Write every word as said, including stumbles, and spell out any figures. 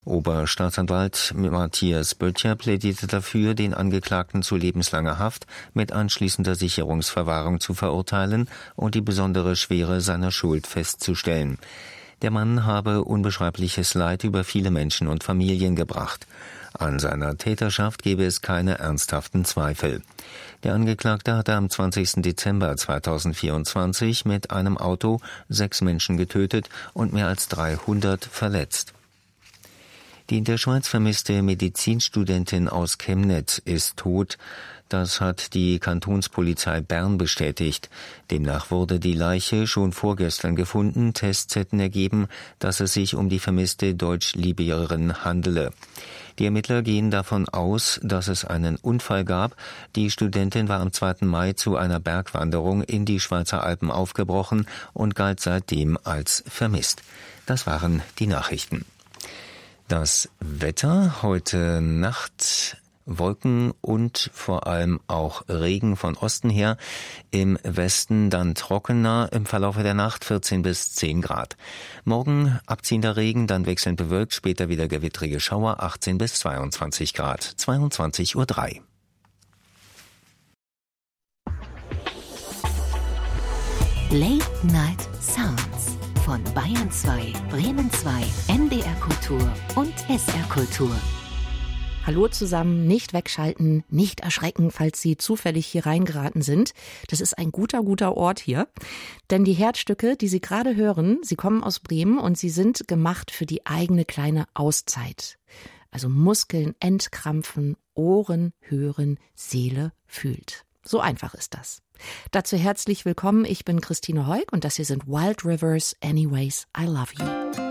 Oberstaatsanwalt Matthias Böttcher plädierte dafür, den Angeklagten zu lebenslanger Haft mit anschließender Sicherungsverwahrung zu verurteilen und die besondere Schwere seiner Schuld festzustellen. Der Mann habe unbeschreibliches Leid über viele Menschen und Familien gebracht. An seiner Täterschaft gebe es keine ernsthaften Zweifel. Der Angeklagte hatte am zwanzigsten Dezember zweitausendvierundzwanzig mit einem Auto sechs Menschen getötet und mehr als dreihundert verletzt. Die in der Schweiz vermisste Medizinstudentin aus Chemnitz ist tot. Das hat die Kantonspolizei Bern bestätigt. Demnach wurde die Leiche schon vorgestern gefunden. Tests hätten ergeben, dass es sich um die vermisste Deutsch-Libyerin handele. Die Ermittler gehen davon aus, dass es einen Unfall gab. Die Studentin war am zweiten Mai zu einer Bergwanderung in die Schweizer Alpen aufgebrochen und galt seitdem als vermisst. Das waren die Nachrichten. Das Wetter heute Nacht: Wolken und vor allem auch Regen von Osten her. Im Westen dann trockener, im Verlaufe der Nacht vierzehn bis zehn Grad. Morgen abziehender Regen, dann wechselnd bewölkt, später wieder gewittrige Schauer, achtzehn bis zweiundzwanzig Grad. zweiundzwanzig Uhr drei. Late Night Sounds von Bayern zwei, Bremen zwei, N D R Kultur und S R Kultur. Hallo zusammen, nicht wegschalten, nicht erschrecken, falls Sie zufällig hier reingeraten sind. Das ist ein guter, guter Ort hier. Denn die Herzstücke, die Sie gerade hören, sie kommen aus Bremen und sie sind gemacht für die eigene kleine Auszeit. Also Muskeln entkrampfen, Ohren hören, Seele fühlt. So einfach ist das. Dazu herzlich willkommen, ich bin Christine Heuk und das hier sind Wild Rivers, Anyways I Love You.